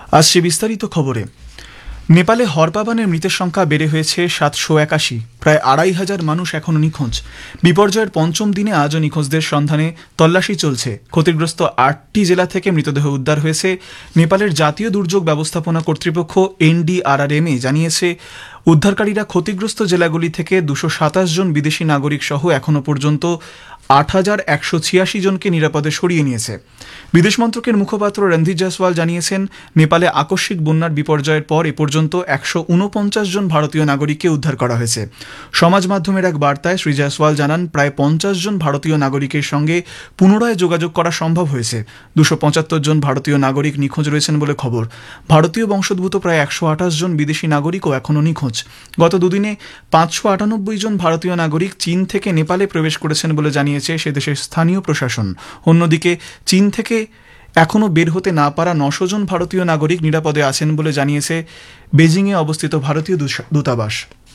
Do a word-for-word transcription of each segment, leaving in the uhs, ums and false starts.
আসছে বিস্তারিত খবরে। নেপালে হরপাবানের মৃতের সংখ্যা বেড়ে হয়েছে সাতশো একাশি। প্রায় আড়াই হাজার মানুষ এখনও নিখোঁজ। বিপর্যয়ের পঞ্চম দিনে আজও নিখোঁজদের সন্ধানে তল্লাশি চলছে। ক্ষতিগ্রস্ত আটটি জেলা থেকে মৃতদেহ উদ্ধার হয়েছে। নেপালের জাতীয় দুর্যোগ ব্যবস্থাপনা কর্তৃপক্ষ এনডিআরআরএমএ জানিয়েছে, উদ্ধারকারীরা ক্ষতিগ্রস্ত জেলাগুলি থেকে দুশো সাতাশ জন বিদেশি নাগরিক সহ এখনও পর্যন্ত আট হাজার একশো ছিয়াশি জনকে নিরাপদে সরিয়ে নিয়েছে। বিদেশ মন্ত্রকের মুখপাত্র রণধীর জয়সওয়াল জানিয়েছেন, নেপালে আকস্মিক বন্যার বিপর্যয়ের পর এ পর্যন্ত একশো উনপঞ্চাশ জন ভারতীয় নাগরিককে উদ্ধার করা হয়েছে। সমাজ মাধ্যমের এক বার্তায় শ্রী জয়সওয়াল জানান, প্রায় পঞ্চাশ জন ভারতীয় নাগরিকের সঙ্গে পুনরায় যোগাযোগ করা সম্ভব হয়েছে। দুশো পঁচাত্তর জন ভারতীয় নাগরিক নিখোঁজ রয়েছেন বলে খবর। ভারতীয় বংশোদ্ভূত প্রায় একশো আঠাশ জন বিদেশি নাগরিকও এখনও নিখোঁজ। গত দুদিনে পাঁচশো আটানব্বই জন ভারতীয় নাগরিক চীন থেকে নেপালে প্রবেশ করেছেন বলে জানিয়েছে সে দেশের স্থানীয় প্রশাসন। অন্যদিকে চীন থেকে এখনও বের হতে না পারা নশো জন ভারতীয় নাগরিক নিরাপদে আছেন বলে জানিয়েছে বেজিংয়ে অবস্থিত ভারতীয় দূতাবাস।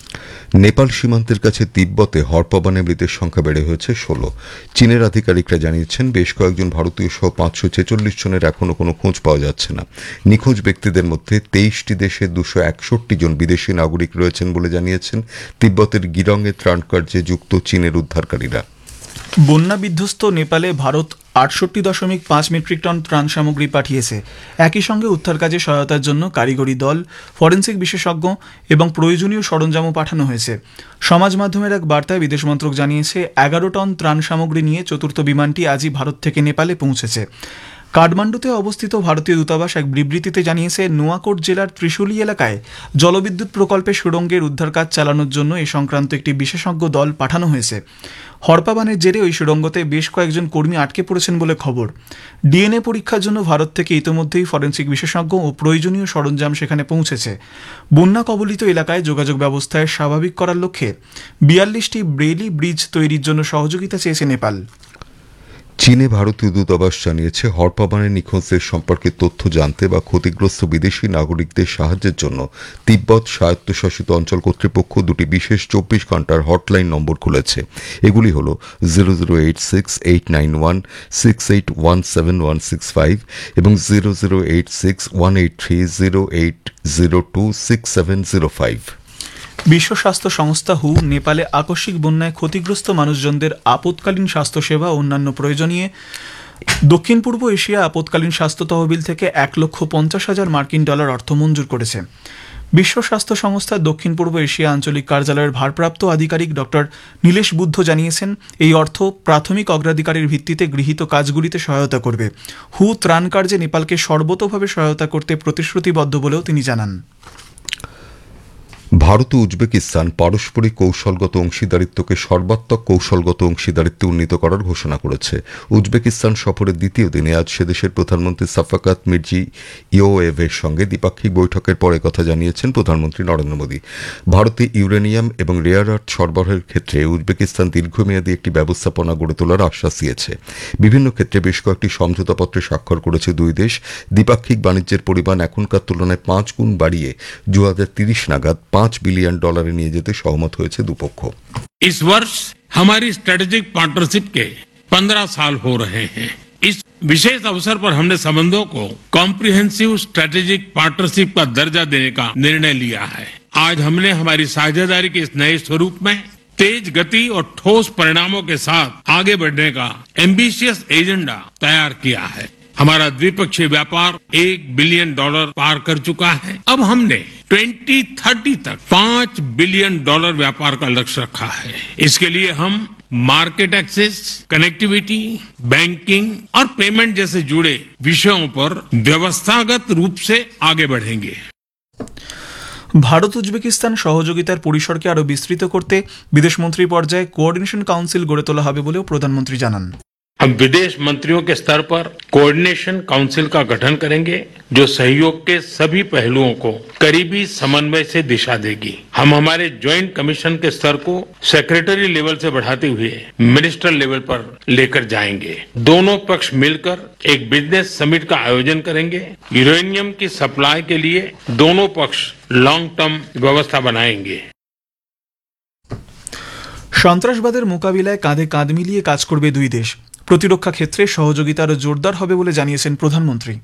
নেপাল সীমান্তের কাছে তিব্বতে হরপাবানে মৃতের সংখ্যা বেড়ে হয়েছে ষোলো। চীনের আধিকারিকরা জানিয়েছেন, বেশ কয়েকজন ভারতীয় সহ পাঁচশো ছেচল্লিশ জনের এখনও কোনো খোঁজ পাওয়া যাচ্ছে না। নিখোঁজ ব্যক্তিদের মধ্যে তেইশটি দেশে দুশো একষট্টি জন বিদেশি নাগরিক রয়েছেন বলে জানিয়েছেন তিব্বতের গিরঙে ত্রাণ কার্যে যুক্ত চীনের উদ্ধারকারীরা। বন্যা বিধ্বস্ত নেপালে ভারত আটষট্টি দশমিক পাঁচ মেট্রিক টন ত্রাণ সামগ্রী পাঠিয়েছে। একই সঙ্গে উদ্ধার কাজে সহায়তার জন্য কারিগরি দল, ফরেন্সিক বিশেষজ্ঞ এবং প্রয়োজনীয় সরঞ্জামও পাঠানো হয়েছে। সমাজ মাধ্যমের এক বার্তায় বিদেশ মন্ত্রক জানিয়েছে, এগারো টন ত্রাণ সামগ্রী নিয়ে চতুর্থ বিমানটি আজই ভারত থেকে নেপালে পৌঁছেছে। কাঠমান্ডুতে অবস্থিত ভারতীয় দূতাবাস এক বিবৃতিতে জানিয়েছে, নোয়াকোট জেলার ত্রিশুলি এলাকায় জলবিদ্যুৎ প্রকল্পে সুড়ঙ্গের উদ্ধার কাজ চালানোর জন্য এ সংক্রান্ত একটি বিশেষজ্ঞ দল পাঠানো হয়েছে। হরপাবানের জেরে ওই সুড়ঙ্গতে বেশ কয়েকজন কর্মী আটকে পড়েছেন বলে খবর। ডিএনএ পরীক্ষার জন্য ভারত থেকে ইতিমধ্যেই ফরেন্সিক বিশেষজ্ঞ ও প্রয়োজনীয় সরঞ্জাম সেখানে পৌঁছেছে। বন্যা কবলিত এলাকায় যোগাযোগ ব্যবস্থায় স্বাভাবিক করার লক্ষ্যে বিয়াল্লিশটি ব্রেলি ব্রিজ তৈরির জন্য সহযোগিতা চেয়েছে নেপাল। চীনে ভারতীয় দূতাবাস জানিয়েছে, হরপাবানের নিখোঁজদের সম্পর্কে তথ্য জানতে বা ক্ষতিগ্রস্ত বিদেশি নাগরিকদের সাহায্যের জন্য তিব্বত স্বায়ত্তশাসিত অঞ্চল কর্তৃপক্ষ দুটি বিশেষ চব্বিশ ঘন্টার হটলাইন নম্বর খুলেছে। এগুলি হল zero zero eight six eight nine one six eight one seven one six five এবং zero zero eight six one eight three zero eight zero two six seven zero five. বিশ্ব স্বাস্থ্য সংস্থা হু নেপালে আকস্মিক বন্যায় ক্ষতিগ্রস্ত মানুষজনদের আপৎকালীন স্বাস্থ্যসেবা ও অন্যান্য প্রয়োজনীয় দক্ষিণ পূর্ব এশিয়া আপৎকালীন স্বাস্থ্য তহবিল থেকে এক লক্ষ পঞ্চাশ হাজার মার্কিন ডলার অর্থ মঞ্জুর করেছে। বিশ্ব স্বাস্থ্য সংস্থার দক্ষিণ পূর্ব এশিয়া আঞ্চলিক কার্যালয়ের ভারপ্রাপ্ত আধিকারিক ডক্টর নীলেশ বুদ্ধ জানিয়েছেন, এই অর্থ প্রাথমিক অগ্রাধিকারের ভিত্তিতে গৃহীত কাজগুলিতে সহায়তা করবে। হু ত্রাণ কার্যে নেপালকে সর্বতোভাবে সহায়তা করতে প্রতিশ্রুতিবদ্ধ বলেও তিনি জানান। ভারত ও উজবেকিস্তান পারস্পরিক কৌশলগত অংশীদারিত্বকে সর্বাত্মক কৌশলগত অংশীদারিত্বে উন্নীত করার ঘোষণা করেছে। উজবেকিস্তান সফরের দ্বিতীয় দিনে আজ সেদেশের প্রধানমন্ত্রী সাফাকাত মির্জি ইয়োয়েভের সঙ্গে দ্বিপাক্ষিক বৈঠকের পরে কথা জানিয়েছেন প্রধানমন্ত্রী নরেন্দ্র মোদী। ভারতে ইউরেনিয়াম এবং রেয়ার আর্থ সরবরাহের ক্ষেত্রে উজবেকিস্তান দীর্ঘমেয়াদী একটি ব্যবস্থাপনা গড়ে তোলার আশ্বাস দিয়েছে। বিভিন্ন ক্ষেত্রে বেশ কয়েকটি সমঝোতাপত্রে স্বাক্ষর করেছে দুই দেশ। দ্বিপাক্ষিক বাণিজ্যের পরিমাণ এখনকার তুলনায় পাঁচ গুণ বাড়িয়ে দু হাজার তিরিশ নাগাদ पांच बिलियन डॉलर নিয়ে যেতে সহমত হয়েছে দুপক্ষ। इस वर्ष हमारी स्ट्रेटेजिक पार्टनरशिप के पंद्रह साल हो रहे हैं। इस विशेष अवसर पर हमने संबंधों को कॉम्प्रिहेंसिव स्ट्रेटेजिक पार्टनरशिप का दर्जा देने का निर्णय लिया है। आज हमने हमारी साझेदारी के इस नए स्वरूप में तेज गति और ठोस परिणामों के साथ आगे बढ़ने का एम्बिशियस एजेंडा तैयार किया है। हमारा द्विपक्षीय व्यापार एक बिलियन डॉलर पार कर चुका है। अब हमने ट्वेंटी थर्टी तक पांच बिलियन डॉलर व्यापार का लक्ष्य रखा है। इसके लिए हम मार्केट एक्सेस, कनेक्टिविटी, बैंकिंग और पेमेंट जैसे जुड़े विषयों पर व्यवस्थागत रूप से आगे बढ़ेंगे। ভারত উজবেকিস্তান সহযোগিতার পরিসরকে আরও বিস্তৃত করতে বিদেশমন্ত্রী পর্যায়ে কোঅর্ডিনেশন কাউন্সিল গড়ে তোলা হবে বলেও প্রধানমন্ত্রী জানান। हम विदेश मंत्रियों के स्तर पर कोऑर्डिनेशन काउंसिल का गठन करेंगे, जो सहयोग के सभी पहलुओं को करीबी समन्वय से दिशा देगी। हम हमारे ज्वाइंट कमीशन के स्तर को सेक्रेटरी लेवल से बढ़ाते हुए मिनिस्टर लेवल पर लेकर जाएंगे। दोनों पक्ष मिलकर एक बिजनेस समिट का आयोजन करेंगे। यूरेनियम की सप्लाई के लिए दोनों पक्ष लॉन्ग टर्म व्यवस्था बनाएंगे। সন্ত্রাসবাদের মোকাবিলায় কাঁধে কাঁধ মিলিয়ে কাজ করবে দুই দেশ। প্রতিরক্ষা ক্ষেত্রে সহযোগিতা আরও জোরদার হবে বলে জানিয়েছেন প্রধানমন্ত্রী।